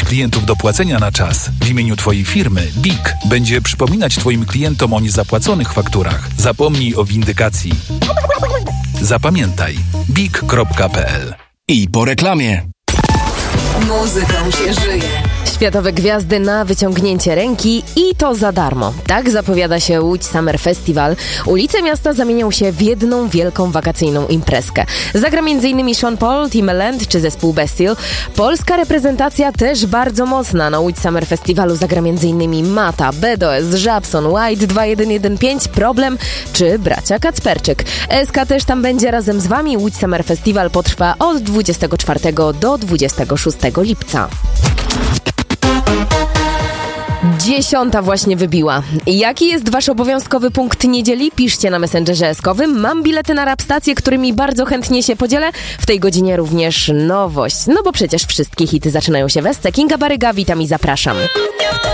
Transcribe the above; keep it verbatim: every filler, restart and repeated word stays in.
klientów do płacenia na czas. W imieniu Twojej firmy B I K będzie przypominać Twoim klientom o niezapłaconych fakturach. Zapomnij o windykacji. Zapamiętaj bik kropka pe el. I po reklamie. Muzyką się żyje. Światowe gwiazdy na wyciągnięcie ręki i to za darmo. Tak zapowiada się Łódź Summer Festival. Ulice miasta zamienią się w jedną wielką wakacyjną imprezkę. Zagra m.in. Sean Paul, Timbaland czy zespół Bastille. Polska reprezentacja też bardzo mocna. Na Łódź Summer Festivalu zagra m.in. Mata, B D O S, Żabson, White, dwa jeden jeden pięć, Problem czy bracia Kacperczyk. S K też tam będzie razem z Wami. Łódź Summer Festival potrwa od dwudziestego czwartego do dwudziestego szóstego lipca. Dziesiąta właśnie wybiła. Jaki jest Wasz obowiązkowy punkt niedzieli? Piszcie na Messengerze eskowym. Mam bilety na rap stacje, którymi bardzo chętnie się podzielę. W tej godzinie również nowość. No bo przecież wszystkie hity zaczynają się w Esce. Kinga Baryga, witam i zapraszam.